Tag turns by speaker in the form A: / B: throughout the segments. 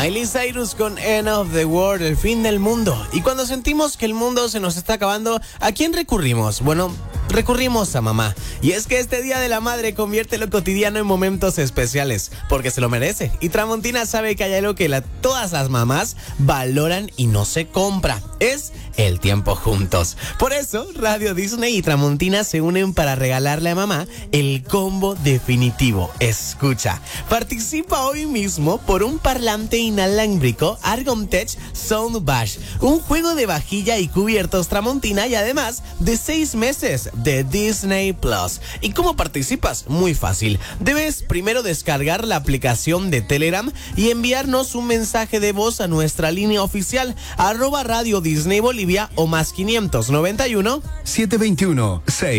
A: Miley Cyrus con End of the World, el fin del mundo. Y cuando sentimos que el mundo se nos está acabando, ¿a quién recurrimos? Bueno, recurrimos a mamá. Y es que este Día de la Madre convierte lo cotidiano en momentos especiales, porque se lo merece. Y Tramontina sabe que hay algo que todas las mamás valoran y no se compra. Es el tiempo juntos. Por eso, Radio Disney y Tramontina se unen para regalarle a mamá el combo definitivo. Escucha, participa hoy mismo por un parlante inalámbrico Argontech Soundbash, un juego de vajilla y cubiertos Tramontina y además de 6 meses de Disney Plus. ¿Y cómo participas? Muy fácil. Debes primero descargar la aplicación de Telegram y enviarnos un mensaje de voz a nuestra línea oficial @Radio Disney Bolivia o +591
B: 721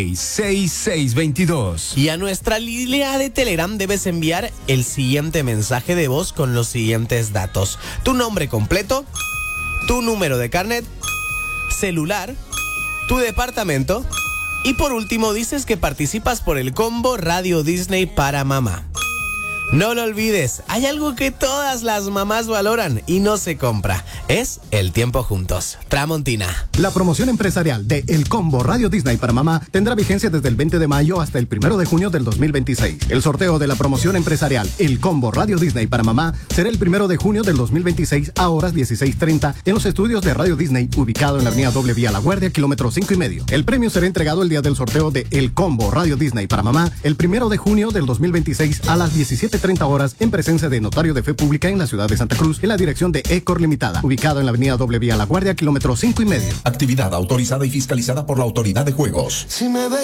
B: 66622.
A: Y a nuestra línea de Telegram debes enviar el siguiente mensaje de voz con los siguientes datos: tu nombre completo, tu número de carnet, celular, tu departamento y por último dices que participas por el combo Radio Disney para mamá. No lo olvides, hay algo que todas las mamás valoran y no se compra. Es el tiempo juntos. Tramontina.
C: La promoción empresarial de El Combo Radio Disney para mamá tendrá vigencia desde el 20 de mayo hasta el 1 de junio del 2026. El sorteo de la promoción empresarial El Combo Radio Disney para mamá será el 1 de junio del 2026 a horas 16:30 en los estudios de Radio Disney, ubicado en la avenida Doble Vía La Guardia, kilómetro 5,5. El premio será entregado el día del sorteo de El Combo Radio Disney para mamá el 1 de junio del 2026 a las 17:30 horas en presencia de notario de fe pública en la ciudad de Santa Cruz, en la dirección de Ecor Limitada, ubicado en la avenida Doble Vía La Guardia, kilómetro 5,5.
D: Actividad autorizada y fiscalizada por la Autoridad de Juegos.
E: Si me ves